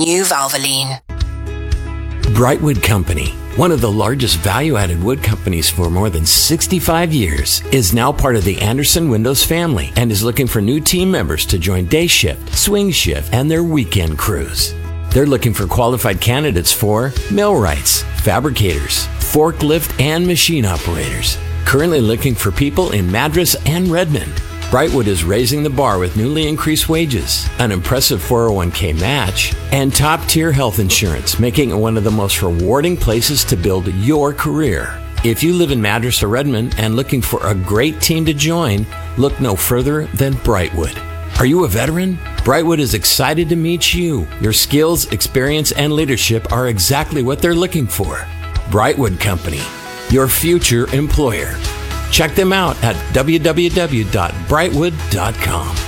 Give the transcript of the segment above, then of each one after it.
New Valvoline. Brightwood Company, one of the largest value-added wood companies for more than 65 years, is now part of the Anderson Windows family and is looking for new team members to join day shift, swing shift, and their weekend crews. They're looking for qualified candidates for millwrights, fabricators, forklift, and machine operators. Currently looking for people in Madras and Redmond. Brightwood is raising the bar with newly increased wages, an impressive 401k match, and top-tier health insurance, making it one of the most rewarding places to build your career. If you live in Madras or Redmond and looking for a great team to join, look no further than Brightwood. Are you a veteran? Brightwood is excited to meet you. Your skills, experience, and leadership are exactly what they're looking for. Brightwood Company, your future employer. Check them out at www.brightwood.com.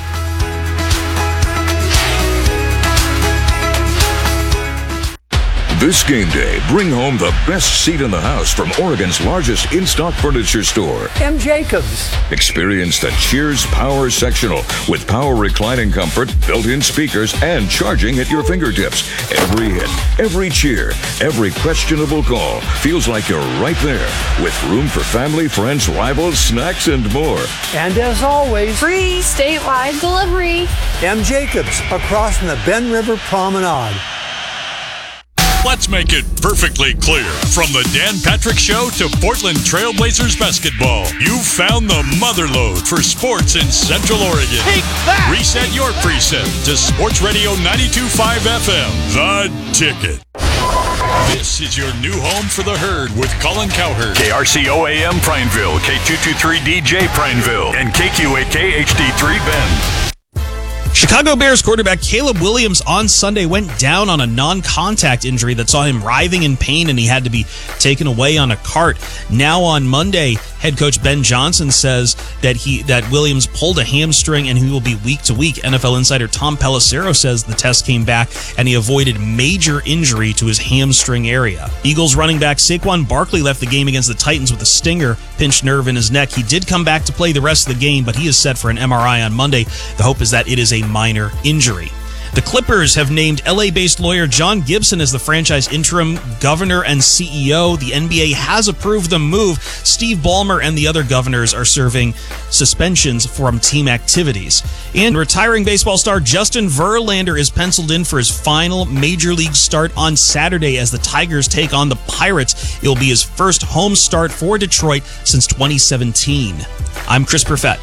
This game day, bring home the best seat in the house from Oregon's largest in-stock furniture store, M. Jacobs. Experience the Cheers Power Sectional with power reclining comfort, built-in speakers, and charging at your fingertips. Every hit, every cheer, every questionable call feels like you're right there with room for family, friends, rivals, snacks, and more. And as always, free statewide delivery. M. Jacobs, across from the Ben River Promenade. Let's make it perfectly clear. From the Dan Patrick Show to Portland Trailblazers basketball, you've found the motherlode for sports in Central Oregon. Take that! Reset your preset to Sports Radio 92.5 FM, The Ticket. This is your new home for the Herd with Colin Cowherd. KRCO-AM Prineville, K223DJ Prineville, and KQAK HD3 Bend. Chicago Bears quarterback Caleb Williams on Sunday went down on a non-contact injury that saw him writhing in pain, and he had to be taken away on a cart. Now on Monday, head coach Ben Johnson says that Williams pulled a hamstring and he will be week to week. NFL insider Tom Pelissero says the test came back and he avoided major injury to his hamstring area. Eagles running back Saquon Barkley left the game against the Titans with a stinger, pinched nerve in his neck. He did come back to play the rest of the game, but he is set for an MRI on Monday. The hope is that it is a minor injury. The Clippers have named LA-based lawyer John Gibson as the franchise interim governor and CEO. The NBA has approved the move. Steve Ballmer and the other governors are serving suspensions from team activities. And retiring baseball star Justin Verlander is penciled in for his final major league start on Saturday as the Tigers take on the Pirates. It will be his first home start for Detroit since 2017. I'm Chris Perfett.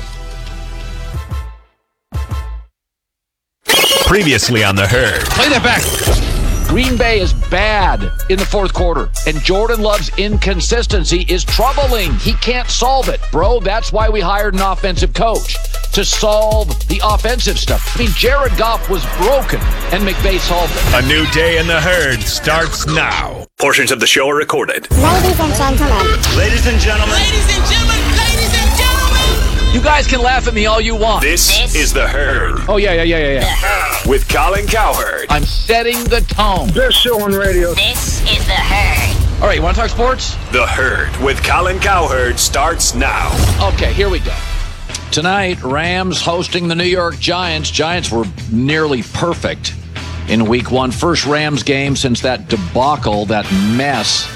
Previously on the Herd. Play that back. Green Bay is bad in the fourth quarter, and Jordan Love's inconsistency is troubling. He can't solve it. Bro, that's why we hired an offensive coach, to solve the offensive stuff. I mean, Jared Goff was broken, and McVay solved it. A new day in the Herd starts now. Portions of the show are recorded. Ladies and gentlemen. Ladies and gentlemen. Ladies and gentlemen. Ladies and gentlemen. You guys can laugh at me all you want. This is the Herd. Oh, yeah. The Herd. With Colin Cowherd. I'm setting the tone. Best show on radio. This is the Herd. All right, you want to talk sports? The Herd with Colin Cowherd starts now. Okay, here we go. Tonight, Rams hosting the New York Giants. Giants were nearly perfect in week one. First Rams game since that debacle, that mess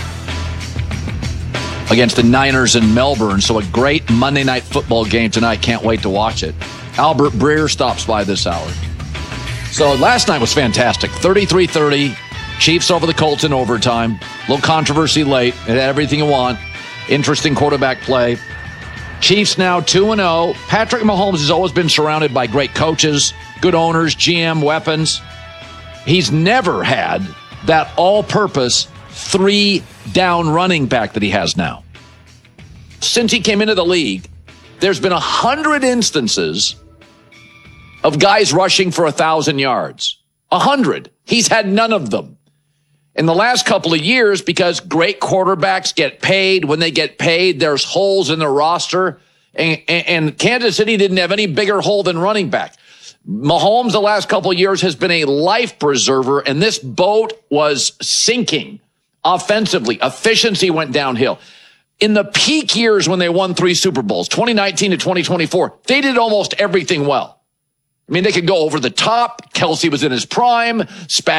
against the Niners in Melbourne. So a great Monday night football game tonight. Can't wait to watch it. Albert Breer stops by this hour. So last night was fantastic. 33-30. Chiefs over the Colts in overtime. A little controversy late. It had everything you want. Interesting quarterback play. Chiefs now 2-0. Patrick Mahomes has always been surrounded by great coaches, good owners, GM, weapons. He's never had that all-purpose 3-down running back that he has now. Since he came into the league, there's been 100 instances of guys rushing for 1,000 yards. 100. He's had none of them. In the last couple of years, because great quarterbacks get paid. When they get paid, there's holes in their roster. And Kansas City didn't have any bigger hole than running back. Mahomes the last couple of years has been a life preserver, and this boat was sinking offensively. Efficiency went downhill. In the peak years when they won 3 Super Bowls, 2019 to 2024, they did almost everything well. I mean, they could go over the top. Kelsey was in his prime.